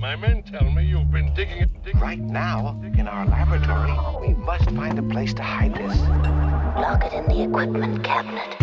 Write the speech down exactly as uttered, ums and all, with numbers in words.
My men tell me you've been digging it. Dig- right now, in our laboratory, we must find a place to hide this. Lock it in the equipment cabinet.